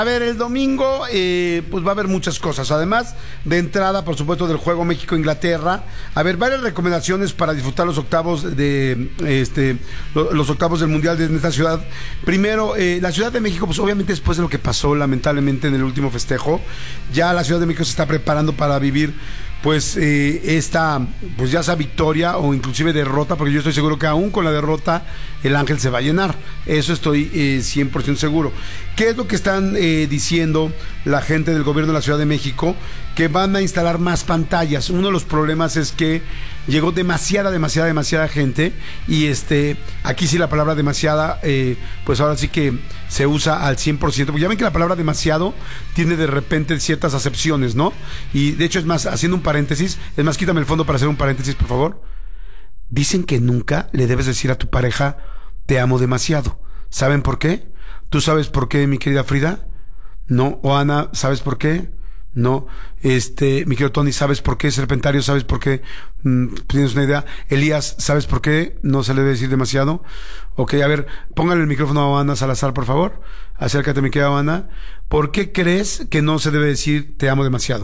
A ver, el domingo pues va a haber muchas cosas. Además, de entrada, por supuesto, del juego México-Inglaterra. A ver, varias recomendaciones para disfrutar los octavos de los octavos del Mundial de esta ciudad. Primero, la Ciudad de México, pues obviamente después de lo que pasó lamentablemente en el último festejo, ya la Ciudad de México se está preparando para vivir pues pues ya sea victoria o inclusive derrota, porque yo estoy seguro que aún con la derrota el Ángel se va a llenar, eso estoy 100% seguro. ¿Qué es lo que están diciendo la gente del gobierno de la Ciudad de México? Que van a instalar más pantallas. Uno de los problemas es que llegó demasiada gente y aquí sí la palabra demasiada pues ahora sí que se usa al 100%, porque ya ven que la palabra demasiado tiene de repente ciertas acepciones, ¿no? Y de hecho, es más, haciendo un paréntesis, es más, quítame el fondo para hacer un paréntesis, por favor. Dicen que nunca le debes decir a tu pareja te amo demasiado. ¿Saben por qué? ¿Tú sabes por qué, mi querida Frida? No. O Ana, ¿sabes por qué? No. Mi querido Tony, ¿sabes por qué? Serpentario, ¿sabes por qué? ¿Tienes una idea? Elías, ¿sabes por qué no se le debe decir demasiado? Ok, a ver, póngale el micrófono a Ana Salazar, por favor. Acércate, mi querida Ana. ¿Por qué crees que no se debe decir te amo demasiado?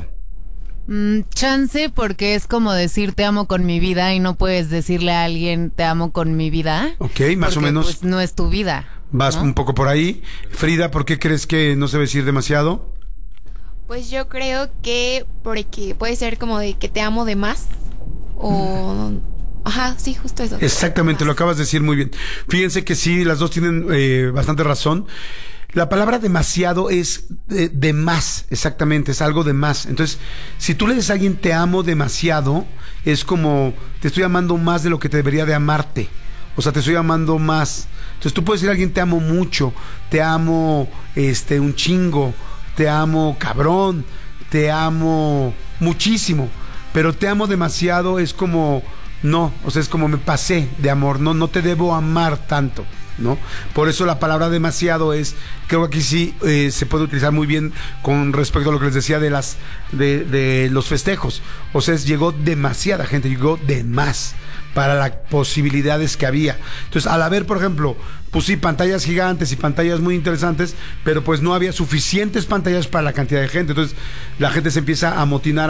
Chance porque es como decir te amo con mi vida y no puedes decirle a alguien te amo con mi vida. Ok, más porque, o menos. Pues no es tu vida. Vas, ¿no?, un poco por ahí. Frida, ¿por qué crees que no se debe decir demasiado? Pues yo creo que porque puede ser como de que te amo de más o... Ajá, sí, justo eso. Exactamente, lo acabas de decir muy bien. Fíjense que sí, las dos tienen bastante razón. La palabra demasiado es de más, exactamente, es algo de más. Entonces, si tú le dices a alguien te amo demasiado, es como te estoy amando más de lo que te debería de amarte. O sea, te estoy amando más. Entonces tú puedes decir a alguien te amo mucho, te amo un chingo, te amo cabrón, te amo muchísimo, pero te amo demasiado es como no, o sea, es como me pasé de amor, no te debo amar tanto, ¿no? Por eso la palabra demasiado creo que aquí sí se puede utilizar muy bien con respecto a lo que les decía de los festejos. O sea, llegó demasiada gente, llegó de más para las posibilidades que había. Entonces, al haber, por ejemplo, pues sí, pantallas gigantes y pantallas muy interesantes, pero pues no había suficientes pantallas para la cantidad de gente. Entonces, la gente se empieza a amotinar,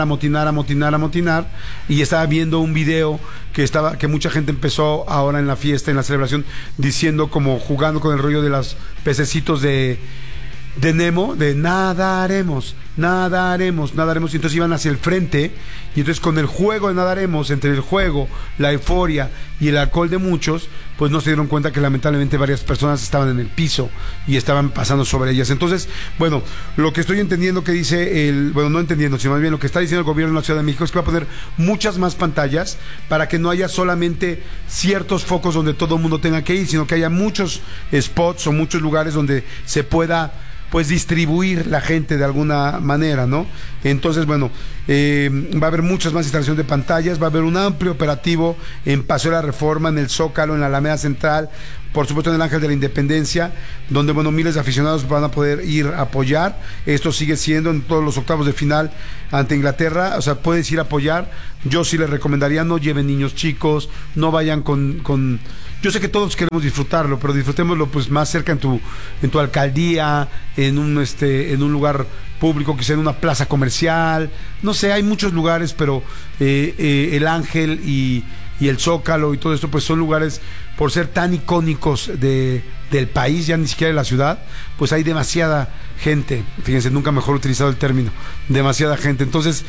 y estaba viendo un video que mucha gente empezó ahora en la fiesta, en la celebración, diciendo, como jugando con el rollo de los pececitos de Nemo, de nadaremos, y entonces iban hacia el frente, y entonces con el juego de nadaremos, entre el juego, la euforia y el alcohol de muchos, pues no se dieron cuenta que lamentablemente varias personas estaban en el piso y estaban pasando sobre ellas. Entonces, bueno, lo que estoy entendiendo que dice no entendiendo, sino más bien lo que está diciendo el gobierno de la Ciudad de México es que va a poner muchas más pantallas para que no haya solamente ciertos focos donde todo el mundo tenga que ir, sino que haya muchos spots o muchos lugares donde se pueda pues distribuir la gente de alguna manera, ¿no? Entonces, bueno, va a haber muchas más instalaciones de pantallas, va a haber un amplio operativo en Paseo de la Reforma, en el Zócalo, en la Alameda Central, por supuesto en el Ángel de la Independencia, donde, bueno, miles de aficionados van a poder ir a apoyar. Esto sigue siendo en todos los octavos de final ante Inglaterra, o sea, puedes ir a apoyar. Yo sí les recomendaría, no lleven niños chicos, no vayan con... Yo sé que todos queremos disfrutarlo, pero disfrutémoslo pues más cerca en tu alcaldía, en un lugar público, quizá en una plaza comercial, no sé, hay muchos lugares, pero el Ángel y el Zócalo y todo esto pues son lugares, por ser tan icónicos del país, ya ni siquiera de la ciudad, pues hay demasiada gente. Fíjense, nunca mejor utilizado el término, demasiada gente. Entonces,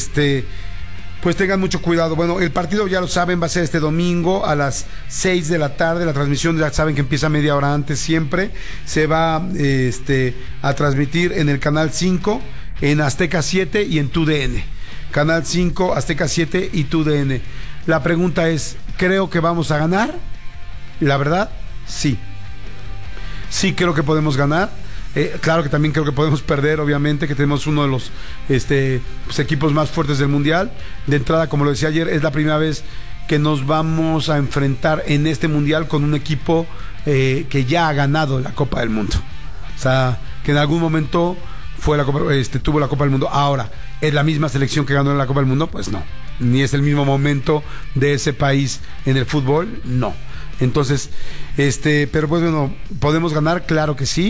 pues tengan mucho cuidado. Bueno, el partido, ya lo saben, va a ser este domingo a las 6 de la tarde. La transmisión, ya saben que empieza media hora antes siempre. Se va a transmitir en el Canal 5, en Azteca 7 y en TUDN. Canal 5, Azteca 7 y TUDN. La pregunta es, ¿creo que vamos a ganar? La verdad, sí. Sí creo que podemos ganar. Claro que también creo que podemos perder, obviamente, que tenemos uno de los pues, equipos más fuertes del Mundial. De entrada, como lo decía ayer, es la primera vez que nos vamos a enfrentar en este Mundial con un equipo que ya ha ganado la Copa del Mundo. O sea, que en algún momento tuvo la Copa del Mundo. Ahora, ¿es la misma selección que ganó la Copa del Mundo? Pues no. Ni es el mismo momento de ese país en el fútbol, no. Entonces, pero pues bueno, ¿podemos ganar? Claro que sí.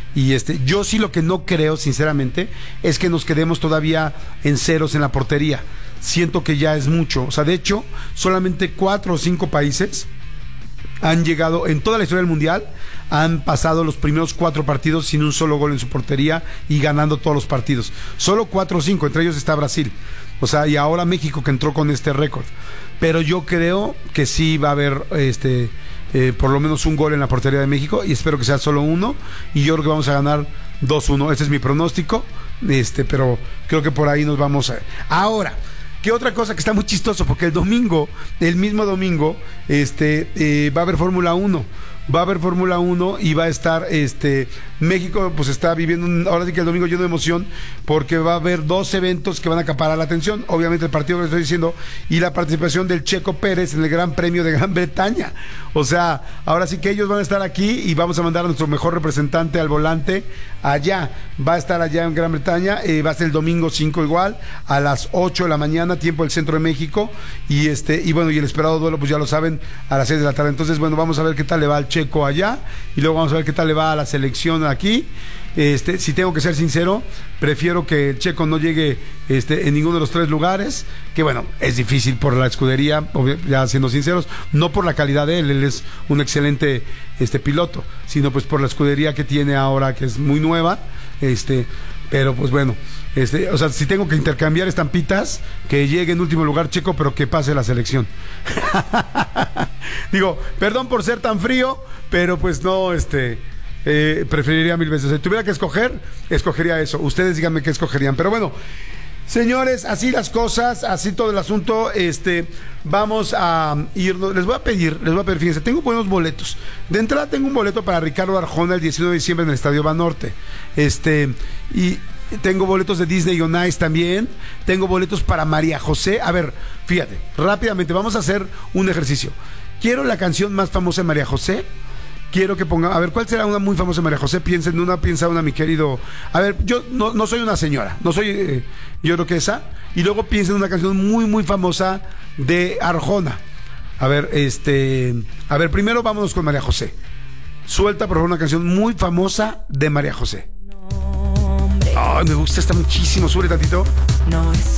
Y yo sí lo que no creo, sinceramente, es que nos quedemos todavía en ceros en la portería. Siento que ya es mucho. O sea, de hecho, solamente 4 o 5 países han llegado, en toda la historia del Mundial, han pasado los primeros 4 partidos sin un solo gol en su portería y ganando todos los partidos. Solo 4 o 5, entre ellos está Brasil. O sea, y ahora México, que entró con este récord. Pero yo creo que sí va a haber por lo menos un gol en la portería de México, y espero que sea solo uno, y yo creo que vamos a ganar 2-1. Este es mi pronóstico, pero creo que por ahí nos vamos a... Ahora, ¿qué otra cosa que está muy chistoso? Porque el mismo domingo, va a haber Fórmula 1. Va a haber Fórmula 1 y va a estar, México pues está viviendo, ahora sí que el domingo lleno de emoción, porque va a haber 2 eventos que van a acaparar la atención. Obviamente el partido que estoy diciendo y la participación del Checo Pérez en el Gran Premio de Gran Bretaña. O sea, ahora sí que ellos van a estar aquí y vamos a mandar a nuestro mejor representante al volante allá. Va a estar allá en Gran Bretaña, va a ser el domingo 5 igual, a las 8 de la mañana, tiempo del centro de México, y bueno, y el esperado duelo, pues ya lo saben, a las 6 de la tarde. Entonces, bueno, vamos a ver qué tal le va al Checo allá, y luego vamos a ver qué tal le va a la selección aquí. Si tengo que ser sincero, prefiero que el Checo no llegue en ninguno de los 3 lugares, que bueno, es difícil por la escudería, ya siendo sinceros, no por la calidad de él es un excelente piloto, sino pues por la escudería que tiene ahora, que es muy nueva, pero pues bueno, o sea, si tengo que intercambiar estampitas, que llegue en último lugar Checo, pero que pase la selección. Digo, perdón por ser tan frío, pero pues no, preferiría 1000 veces. Si tuviera que escoger, escogería eso. Ustedes díganme qué escogerían. Pero bueno, señores, así las cosas, así todo el asunto. Vamos a irnos. Les voy a pedir, fíjense, tengo buenos boletos. De entrada tengo un boleto para Ricardo Arjona el 19 de diciembre en el Estadio Banorte. Y tengo boletos de Disney on Ice también. Tengo boletos para María José. A ver, fíjate, rápidamente, vamos a hacer un ejercicio. Quiero la canción más famosa de María José. Quiero que pongan, a ver, ¿cuál será una muy famosa de María José? Piensa una, mi querido. A ver, yo no soy una señora, no soy, yo creo que esa. Y luego piensa en una canción muy, muy famosa de Arjona. A ver, primero vámonos con María José. Suelta, por favor, una canción muy famosa de María José. Ay, me gusta esta muchísimo, sube tantito. No es